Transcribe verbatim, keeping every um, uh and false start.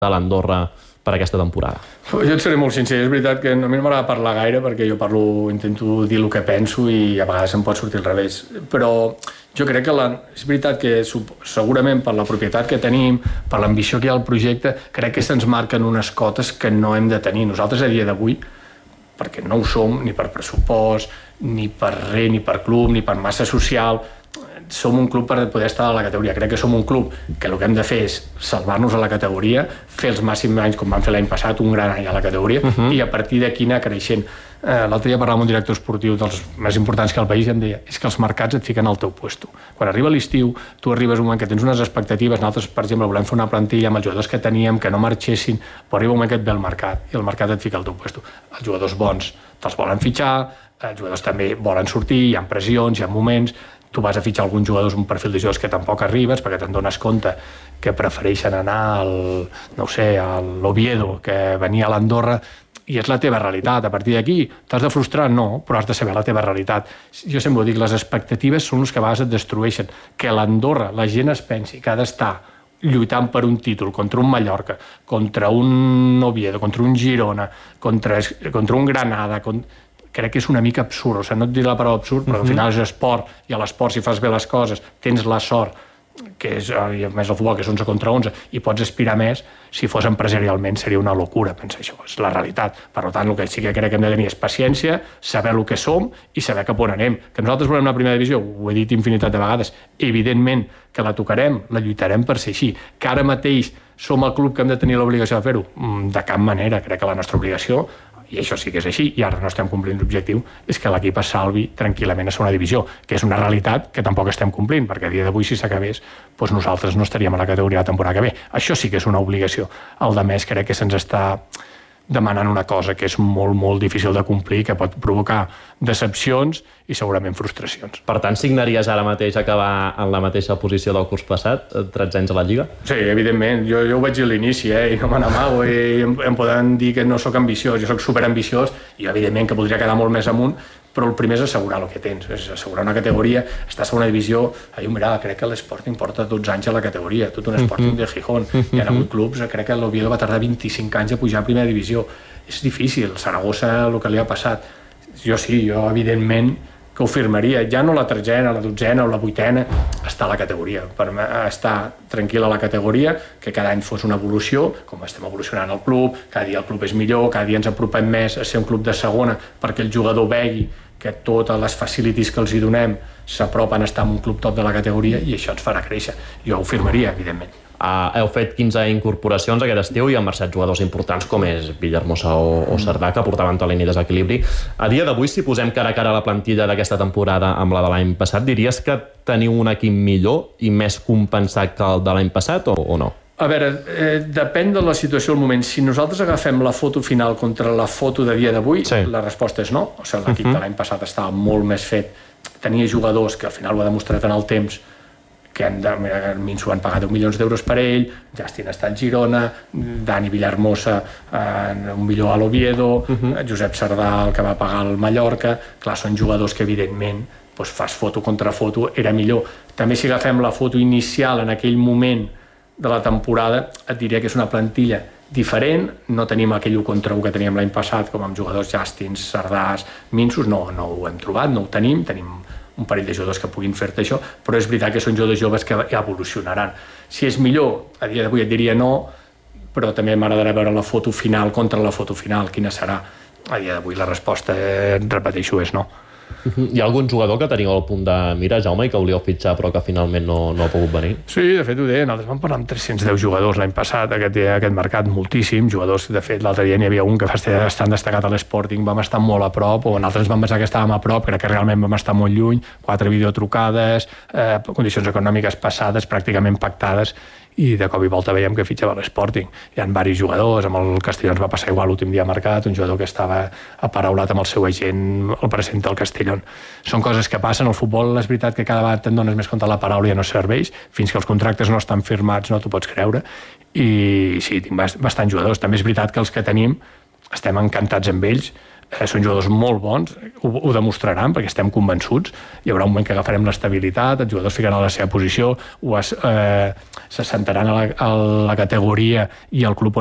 de l'Andorra per aquesta temporada? Jo et seré molt sincer, és veritat que a mi no m'agrada parlar gaire perquè jo parlo, intento dir el que penso i a vegades em pot sortir al revés, però jo crec que la, és veritat que segurament per la propietat que tenim, per l'ambició que hi ha al projecte, crec que se'ns marquen unes cotes que no hem de tenir. Nosaltres a dia d'avui, perquè no ho som ni per pressupost, ni per res, ni per club, ni per massa social, som un club per poder estar a la categoria. Crec que som un club que el que hem de fer és salvar-nos a la categoria, fer els màxims anys com vam fer l'any passat, un gran any a la categoria, uh-huh. i a partir d'aquí anar creixent. Eh, L'altre dia parlava amb un director esportiu dels més importants que el país i em deia, és que els mercats et fiquen al teu puesto. Quan arriba l'estiu, tu arribes un moment que tens unes expectatives, nosaltres, per exemple, volem fer una plantilla amb els jugadors que teníem, que no marxessin, però arriba un moment que et ve el mercat i el mercat et fica al teu puesto. Els jugadors bons te'ls volen fitxar, els jugadors també volen sortir, hi ha pressions, hi ha moments, tu vas a fitxar alguns jugadors, un perfil de jugadors que tampoc arribes perquè te'n dones compte que prefereixen anar al, no sé, a l'Oviedo, que venia a l'Andorra, i és la teva realitat. A partir d'aquí, t'has de frustrar? No, però has de saber la teva realitat. Jo sempre ho dic, les expectatives són les que a vegades et destrueixen. Que a l'Andorra la gent es pensi que ha d'estar lluitant per un títol contra un Mallorca, contra un Oviedo, contra un Girona, contra, contra un Granada, contra... crec que és una mica absurd, o sigui, no et diré la paraula absurd, però uh-huh. al final és esport, i a l'esport si fas bé les coses, tens la sort, que és, i a més el futbol, que és onze contra onze, i pots aspirar més, si fos empresarialment seria una locura, pensa això, és la realitat. Per tant, el que sí que crec que hem de tenir és paciència, saber el que som i saber cap on anem. Que nosaltres volem la primera divisió, ho he dit infinitat de vegades, evidentment que la tocarem, la lluitarem per ser així. Que ara mateix som el club que hem de tenir l'obligació de fer-ho? De cap manera, crec que la nostra obligació, i això sí que és així, i ara no estem complint l'objectiu, és que l'equip es salvi tranquil·lament a segona divisió, que és una realitat que tampoc estem complint, perquè a dia d'avui, si s'acabés, doncs nosaltres no estaríem a la categoria de temporada que ve. Això sí que és una obligació. El de més crec que se'ns està demanant una cosa que és molt, molt difícil de complir, que pot provocar decepcions i segurament frustracions. Per tant, signaries ara mateix acabar en la mateixa posició del curs passat, tretze anys a la Lliga? Sí, evidentment. Jo, jo ho vaig dir a l'inici, eh, i no me n'amago, i em, em poden dir que no sóc ambiciós, jo sóc superambiciós, i evidentment que podria quedar molt més amunt, però el primer és assegurar el que tens, és assegurar una categoria, estar a segona divisió. Ahir, mira, crec que l'Sporting porta dotze anys a la categoria, tot un Sporting de Gijón, hi ha hagut clubs, crec que l'Oviedo va tardar vint-i-cinc anys a pujar a primera divisió. És difícil, Saragossa, el que li ha passat. Jo sí, jo evidentment que ho firmaria, ja no la tretzena, la dotzena o la vuitena, estar a la categoria, per estar tranquil a la categoria, que cada any fos una evolució, com estem evolucionant el club, cada dia el club és millor, cada dia ens apropem més a ser un club de segona, perquè el jugador vegi que totes les facilities que els hi donem s'apropen a estar en un club top de la categoria, i això ens farà créixer. Jo ho firmaria, evidentment. Uh, heu fet quinze incorporacions aquest estiu i han marxat jugadors importants com és Villahermosa o, o Cerdà, que portaven tota la línia de desequilibri. A dia d'avui, si posem cara a cara la plantilla d'aquesta temporada amb la de l'any passat, diries que teniu un equip millor i més compensat que el de l'any passat o, o no? A veure, eh, depèn de la situació al moment. Si nosaltres agafem la foto final contra la foto de dia d'avui, sí. La resposta és no. O sigui, l'equip uh-huh. de l'any passat estava molt més fet. Tenia jugadors que al final ho ha demostrat en el temps, que han de, a Minso han pagat deu milions d'euros per ell, Justin està al Girona, Dani Villahermosa eh, un milió a l'Oviedo, uh-huh. Josep Cerdà, el que va pagar el Mallorca. Clar, són jugadors que evidentment doncs, fas foto contra foto, era millor. També si agafem la foto inicial en aquell moment de la temporada, et diria que és una plantilla diferent, no tenim aquell u contra u que teníem l'any passat, com amb jugadors Justins, Cerdàs, Minsos, no, no ho hem trobat, no ho tenim, tenim un parell de jugadors que puguin fer-te això, però és veritat que són jugadors joves que evolucionaran. Si és millor, a dia d'avui et diria no, però també m'agradarà veure la foto final contra la foto final, quina serà. A dia d'avui la resposta, eh, repeteixo, és no. Hi ha algun jugador que teniu al punt de mira, Jaume, i que volíeu fitxar però que finalment no, no ha pogut venir? Sí, de fet ho deia, nosaltres vam parlar amb tres-cents deu jugadors l'any passat, aquest, aquest mercat, moltíssim, jugadors, de fet l'altre dia n'hi havia un que va estar bastant destacat a l'Sporting, vam estar molt a prop, o nosaltres vam pensar que estàvem a prop, crec que realment vam estar molt lluny, quatre videotrucades, eh, condicions econòmiques passades, pràcticament pactades, i de cop i volta veiem que fitxava l'Sporting. Hi ha diversos jugadors, amb el Castelló ens va passar igual l'últim dia mercat, un jugador que estava aparaulat amb el seu agent, el presenta al Castelló. Són coses que passen, al futbol és veritat que cada vegada te'n dones més compte, la paraula ja no serveix, fins que els contractes no estan firmats no t'ho pots creure, i sí, tinc bastants jugadors. També és veritat que els que tenim estem encantats amb ells, eh, són jugadors molt bons, ho, ho demostraran perquè estem convençuts, hi haurà un moment que agafarem l'estabilitat, els jugadors ficaran a la seva posició, ho es, eh, se sentaran a la, a la categoria i el club